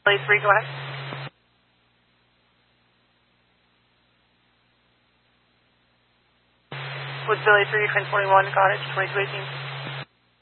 Billy 3, go ahead. With Billy 3, 1041, Cottage, 2218.